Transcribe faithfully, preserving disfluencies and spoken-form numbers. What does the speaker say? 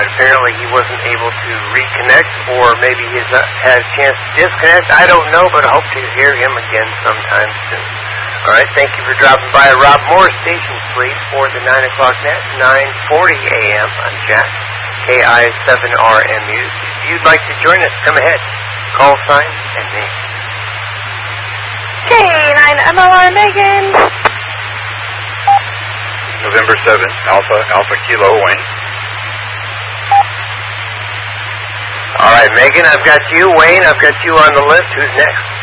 apparently he wasn't able to reconnect, or maybe he's uh, had a chance to disconnect. I don't know, but I hope to hear him again sometime soon. All right, thank you for dropping by. Rob Moore, Station Fleet for the nine o'clock net, nine forty a.m. on Jack, K I seven R M U. If you'd like to join us, come ahead. Call sign and name. K nine M L R Megan. November seventh, Alpha, Alpha Kilo, Wayne. All right, Megan, I've got you. Wayne, I've got you on the list. Who's next?